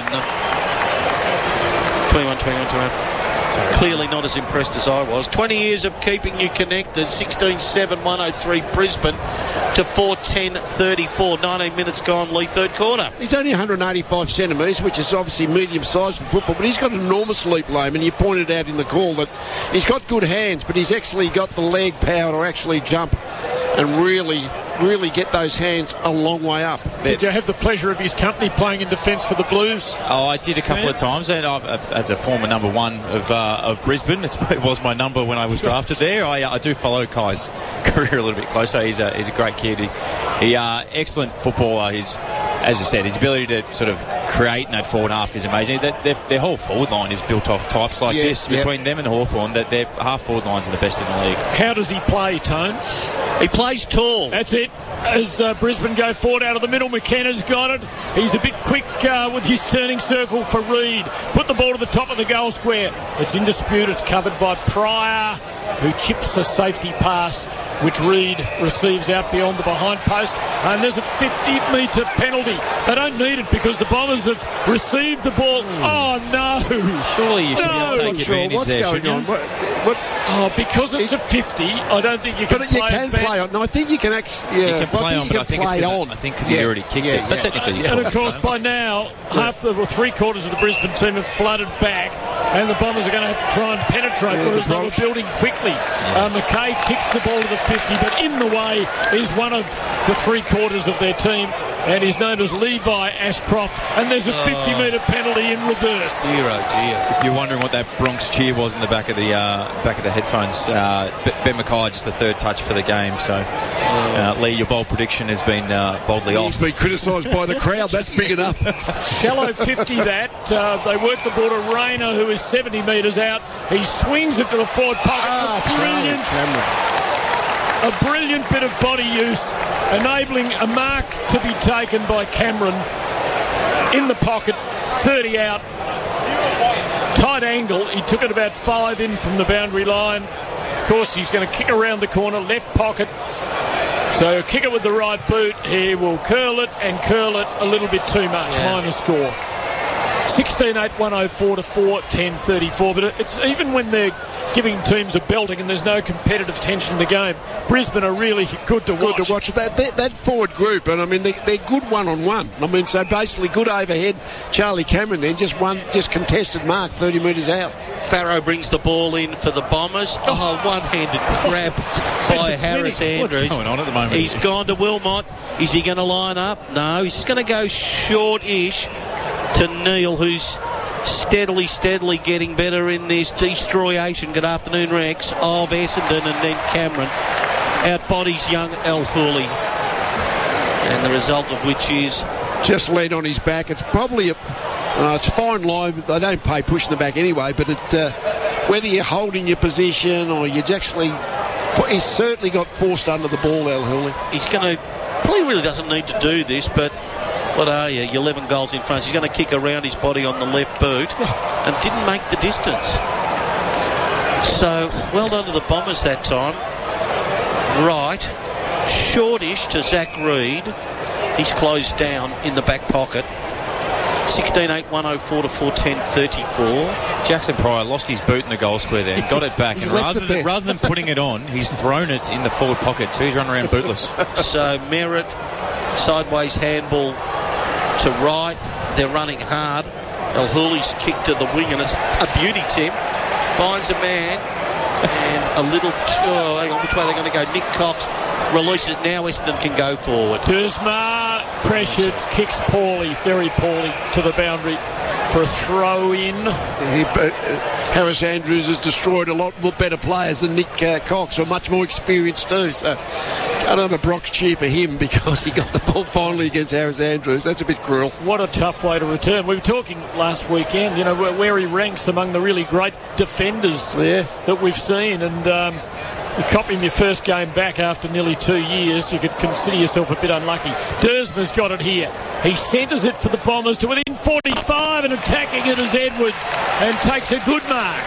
twenty-one, twenty-one, twenty-one. Sorry. Clearly not as impressed as I was. twenty years of keeping you connected. sixteen seven one oh three Brisbane to four ten thirty-four. nineteen minutes gone, Lee, third quarter. He's only one hundred eighty-five centimetres, which is obviously medium sized for football, but he's got an enormous leap, Lohmann. You pointed out in the call that he's got good hands, but he's actually got the leg power to actually jump and really, really get those hands a long way up. Did you have the pleasure of his company playing in defence for the Blues? Oh, I did a couple Sam? of times, and I, as a former number one of uh, of Brisbane, it's, it was my number when I was drafted there. I, I do follow Kai's career a little bit closer. He's a he's a great kid. He, he uh, excellent footballer. He's, as I said, his ability to sort of create in that forward half is amazing. Their, their, their whole forward line is built off types like yeah, this yeah. between them and Hawthorn. That their half forward lines are the best in the league. How does he play, Tone? He plays tall. That's it. As uh, Brisbane go forward out of the middle, McKenna's got it. He's a bit quick uh, with his turning circle for Reid. Put the ball to the top of the goal square. It's in dispute. It's covered by Pryor, who chips a safety pass, which Reid receives out beyond the behind post. And there's a fifty metre penalty. They don't need it because the Bombers have received the ball. Oh, no. Surely you should no. be able to take Sure, advantage what's there, going shouldn't on? you? What, what, Oh, because it's a fifty, I don't think you can but play you can it play on. No, I think you can actually. Yeah, You can play I on, think but you I can think it's play 'cause- on. I think because yeah. he already kicked yeah, it. yeah. But technically, you And can of course, play by now, half the, well, three quarters of the Brisbane team have flooded back, and the Bombers are going to have to try and penetrate, Yeah, whereas the they were Bronx. building quickly. Uh, McKay kicks the ball to the fifty, but in the way is one of the three quarters of their team. and he's known as Levi Ashcroft, and there's a fifty metre penalty in reverse. Dear, oh dear. If you're wondering what that Bronx cheer was in the back of the uh, back of the headphones, uh, Ben Mackay just the third touch for the game. So, uh, Lee, your bold prediction has been uh, boldly He's off. He's been criticised by the crowd. That's big enough. Gallo fifty that. Uh, they work the ball to Rayner, who is seventy metres out. He swings it to the forward pocket. Ah, brilliant. A brilliant bit of body use, enabling a mark to be taken by Cameron in the pocket, thirty out. Tight angle. He took it about five in from the boundary line. Of course, he's going to kick around the corner, left pocket. So kick it with the right boot. He will curl it and curl it a little bit too much. Yeah. Minor score. sixteen eight, one oh four to four, ten thirty-four. But it's even when they're giving teams a belting and there's no competitive tension in the game, Brisbane are really good to watch. Good to watch. That, that, that forward group, and I mean, they, they're good one-on-one. I mean, so basically good overhead. Charlie Cameron then, just one, just contested mark, thirty metres out. Farrow brings the ball in for the Bombers. Oh, one-handed grab by Harris Andrews. What's going on at the moment? He's gone to Wilmot. Is he going to line up? No, he's just going to go short-ish to Neil, who's steadily, steadily getting better in this destroyation. Good afternoon, Rex, of Essendon, and then Cameron outbodies young El Hooley. And the result of which is... just led on his back. It's probably a... Uh, it's a fine line. They don't pay pushing the back anyway, but it, uh, whether you're holding your position or you're actually... He's certainly got forced under the ball, El Hooley. He's going to... Probably really doesn't need to do this, but... What are you? You're eleven goals in front. He's going to kick around his body on the left boot and didn't make the distance. So, well done to the Bombers that time. Right. Shortish to Zach Reed. He's closed down in the back pocket. sixteen eight, one oh four to four ten thirty-four. Jackson Pryor lost his boot in the goal square there, got it back, and rather than, rather than putting it on, he's thrown it in the forward pocket, so he's running around bootless. So, Merritt, sideways handball to right. They're running hard. El Hooley's kick to the wing, and it's a beauty, Tim. Finds a man, and a little... Oh, hang on, which way are they going to go? Nick Cox releases it. Now Essendon can go forward. Dersma pressured, kicks poorly, very poorly to the boundary for a throw-in. He, uh, Harris Andrews has destroyed a lot more better players than Nick uh, Cox, or much more experienced too. So another Brock's cheer for him because he got the ball finally against Harris Andrews. That's a bit cruel. What a tough way to return. We were talking last weekend, you know, where, where he ranks among the really great defenders yeah. that we've seen, and um, you copy him your first game back after nearly two years. You could consider yourself a bit unlucky. Dersma's got it here. He centres it for the Bombers to within forty-five, and attacking it is Edwards, and takes a good mark.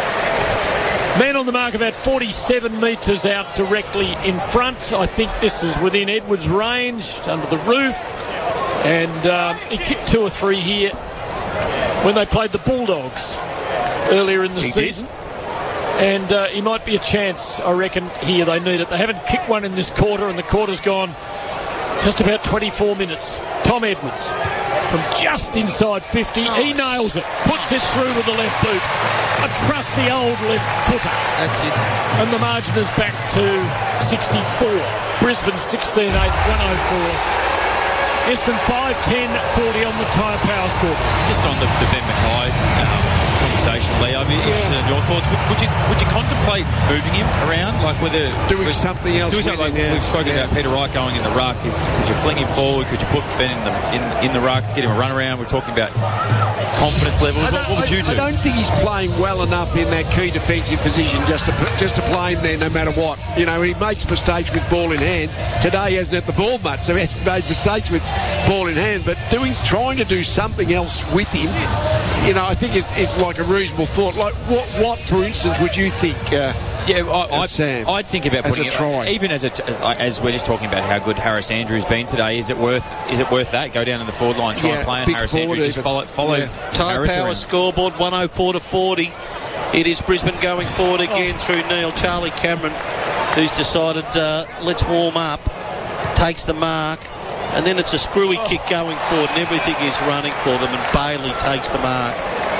Man on the mark about forty-seven metres out directly in front. I think this is within Edwards' range, under the roof. And um, he kicked two or three here when they played the Bulldogs earlier in the he season. Did. And uh, he might be a chance, I reckon, here. They need it. They haven't kicked one in this quarter, and the quarter's gone just about twenty-four minutes. Tom Edwards from just inside fifty. Oh. He nails it. Puts it through with the left boot. A trusty old left footer. That's it. And the margin is back to sixty-four. Brisbane sixteen eight, one oh four. Essendon five ten forty on the tyre power score. Just on the, the Ben Mackay um, conversation, Lee, I'd be interested in your thoughts. Would, would you would you contemplate moving him around, like whether doing with, something else? Doing something like him, yeah. we've spoken yeah. about Peter Wright going in the ruck. Is, could you fling him forward? Could you put Ben in the in, in the ruck to get him a run around? We're talking about confidence levels. What, what would you do? I don't think he's playing well enough in that key defensive position just to just to play him there no matter what. You know, he makes mistakes with ball in hand. Today he hasn't had the ball much, so he has made mistakes with ball in hand. But doing, trying to do something else with him, you know, I think it's, it's like a reasonable thought. Like what, what, for instance, would you think? Uh, Yeah, I, I'd, Sam, I'd think about putting as a try. it, even as a, as we're just talking about how good Harris Andrews been today. Is it worth? Is it worth that? Go down to the forward line, try yeah, and play on Harris Andrews. Just follow, follow. Yeah. Tyre power around. Scoreboard one oh four to forty. It is Brisbane going forward again oh. through Neil. Charlie Cameron, who's decided uh, let's warm up, takes the mark, and then it's a screwy oh. kick going forward, and everything is running for them. And Bailey takes the mark,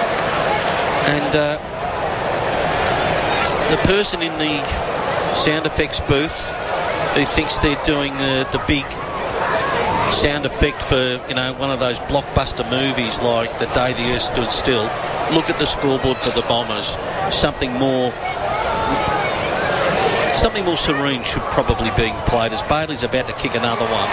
and uh, the person in the sound effects booth who thinks they're doing the, the big sound effect for, you know, one of those blockbuster movies like The Day the Earth Stood Still. Look at the scoreboard for the Bombers. Something more something more serene should probably be played as Bailey's about to kick another one.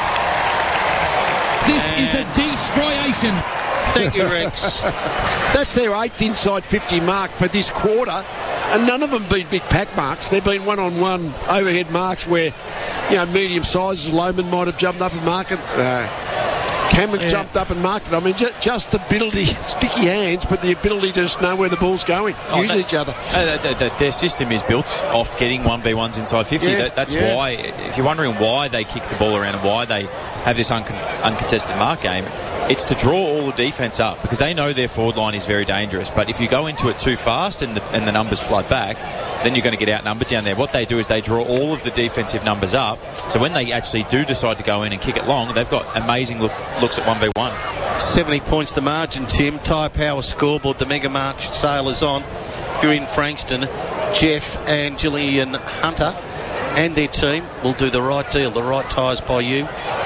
This and is a destroyation. Thank you, Rex. That's their eighth inside fifty mark for this quarter, and none of them been big pack marks. They've been one-on-one overhead marks where, you know, medium sizes. Loman might have jumped up and marked it. Uh, Cameron's yeah. jumped up and marked it. I mean, just, just the ability, sticky hands, but the ability to just know where the ball's going, oh, use that, each other. Uh, that, that, their system is built off getting one v ones inside fifty. Yeah, that, that's yeah. why, if you're wondering why they kick the ball around and why they have this uncon- uncontested mark game, it's to draw all the defence up because they know their forward line is very dangerous. But if you go into it too fast and the, and the numbers flood back, then you're going to get outnumbered down there. What they do is they draw all of the defensive numbers up. So when they actually do decide to go in and kick it long, they've got amazing look, looks at one v one. seventy points the margin, Tim. Tyre Power scoreboard. The Mega March sale is on. If you're in Frankston, Jeff and Gillian Hunter and their team will do the right deal, the right tyres by you,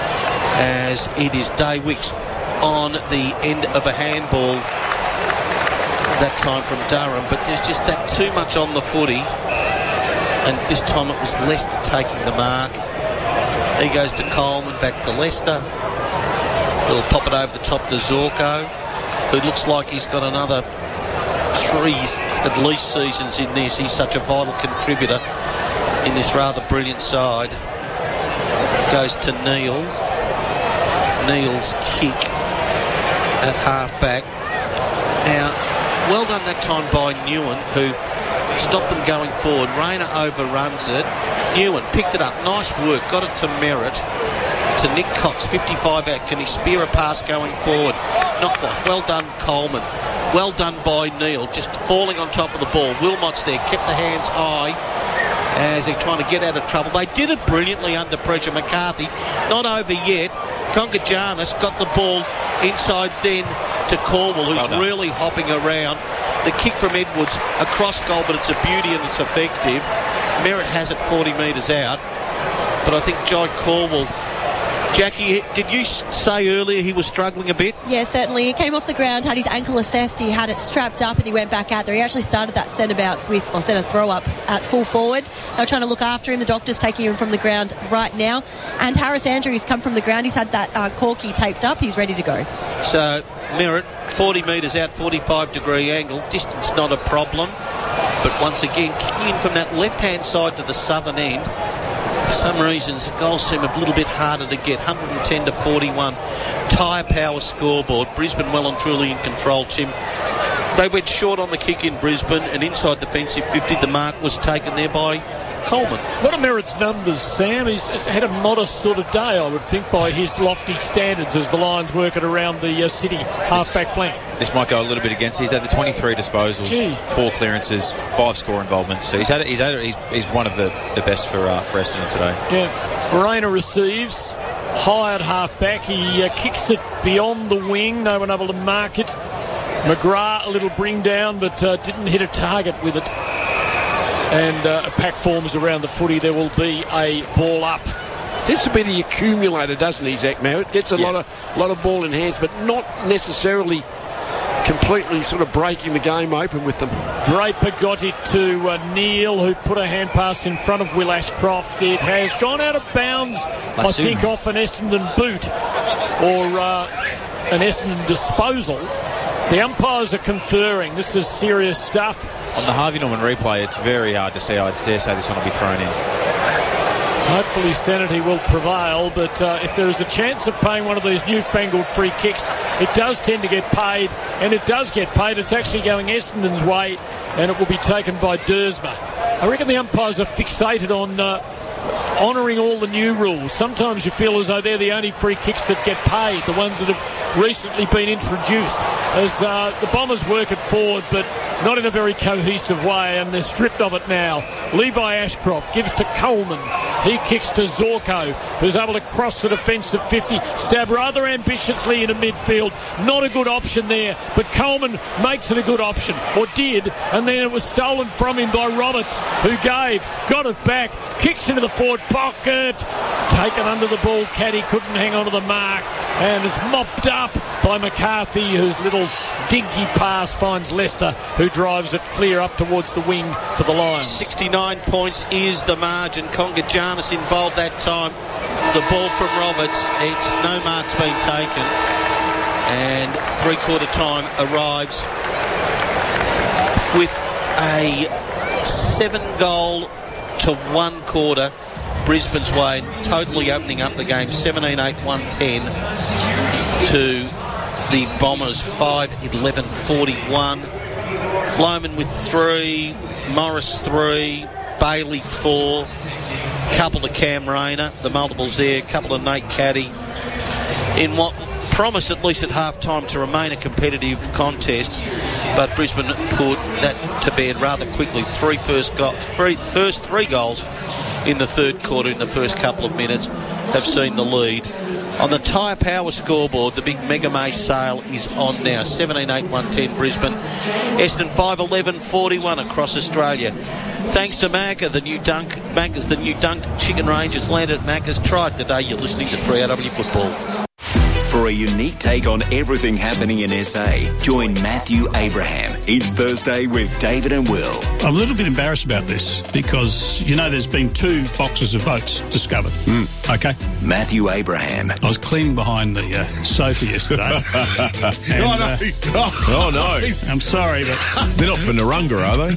as it is Day Wicks on the end of a handball that time from Durham, but there's just that too much on the footy, and this time it was Leicester taking the mark. He goes to Coleman, back to Leicester. He'll pop it over the top to Zorko, who looks like he's got another three at least seasons in this. He's such a vital contributor in this rather brilliant side. Goes to Neil. Neil's kick at half-back. Now, well done that time by Newen, who stopped them going forward. Rayner overruns it. Newen picked it up. Nice work. Got it to Merritt. To Nick Cox, fifty-five out. Can he spear a pass going forward? Not quite. Well done, Coleman. Well done by Neil. Just falling on top of the ball. Wilmot's there. Kept the hands high as they're trying to get out of trouble. They did it brilliantly under pressure. McCarthy, not over yet. Congajanis got the ball inside then to Corwell, who's well really hopping around. The kick from Edwards across goal, but it's a beauty and it's effective. Merritt has it forty metres out, but I think Jai Corwell... Jackie, did you say earlier he was struggling a bit? Yeah, certainly. He came off the ground, had his ankle assessed, he had it strapped up, and he went back out there. He actually started that centre bounce with, or centre throw up at full forward. They were trying to look after him. The doctor's taking him from the ground right now. And Harris Andrews come from the ground. He's had that uh, corky taped up. He's ready to go. So, Merritt, forty metres out, forty-five degree angle. Distance not a problem. But once again, kicking in from that left-hand side to the southern end. For some reasons, goals seem a little bit harder to get. one hundred ten to forty-one. Tyre Power scoreboard. Brisbane well and truly in control, Tim. They went short on the kick in Brisbane, and inside defensive fifty, the mark was taken there by Coleman. What are Merritt's numbers, Sam? He's had a modest sort of day, I would think, by his lofty standards as the Lions work it around the uh, City half-back flank. This might go a little bit against. He's had the twenty-three disposals, Gee. four clearances, five score involvements. So he's had. He's had. He's, he's one of the, the best for uh, for Essendon today. Yeah, Rayner receives high at half-back. He uh, kicks it beyond the wing. No one able to mark it. McGrath a little bring down, but uh, didn't hit a target with it. And uh, a pack forms around the footy. There will be a ball up. Tends to be the accumulator, doesn't he, Zach Merritt? Gets a yeah. lot of lot of ball in hands, but not necessarily completely sort of breaking the game open with them. Draper got it to uh, Neil, who put a hand pass in front of Will Ashcroft. It has gone out of bounds, Lassoon. I think, off an Essendon boot or uh, an Essendon disposal. The umpires are conferring. This is serious stuff. On the Harvey Norman replay, it's very hard to see. I dare say this one will be thrown in. Hopefully Sanity will prevail, but uh, if there is a chance of paying one of these newfangled free kicks, it does tend to get paid, and it does get paid. It's actually going Essendon's way, and it will be taken by Dersma. I reckon the umpires are fixated on uh, honouring all the new rules. Sometimes you feel as though they're the only free kicks that get paid, the ones that have recently been introduced, as uh, the Bombers work it forward, but not in a very cohesive way, and they're stripped of it now. Levi Ashcroft gives to Coleman. He kicks to Zorko, who's able to cross the defensive fifty, stab rather ambitiously into midfield. Not a good option there, but Coleman makes it a good option, or did, and then it was stolen from him by Roberts, who gave, got it back, kicks into the forward pocket. Taken under the ball. Caddy couldn't hang on to the mark. And it's mopped up by McCarthy, whose little dinky pass finds Leicester, who drives it clear up towards the wing for the Lions. sixty-nine points is the margin. Conga involved that time. The ball from Roberts. It's no marks been taken. And three-quarter time arrives with a seven-goal to one quarter Brisbane's way, totally opening up the game seventeen eight one ten to the Bombers five eleven forty-one. Lohman with three, Morris three, Bailey four, couple to Cam Rayner, the multiples there, couple to Nate Caddy in what promised at least at half-time to remain a competitive contest, but Brisbane put that to bed rather quickly. Three first, go- three, first three goals in the third quarter in the first couple of minutes have seen the lead. On the Tyre Power scoreboard, the big Mega May sale is on now. seventeen eight one ten Brisbane. Essendon five eleven forty-one across Australia. Thanks to Macca, the new Dunk, Macca's the new Dunk chicken range has landed at Macca's. Try it today. You're listening to three A W Football. For a unique take on everything happening in S A, join Matthew Abraham each Thursday with David and Will. I'm a little bit embarrassed about this because, you know, there's been two boxes of votes discovered. Mm. Okay? Matthew Abraham. I was cleaning behind the uh, sofa yesterday. and, oh, no. Uh, oh, no. I'm sorry, but... They're not for Narunga, are they?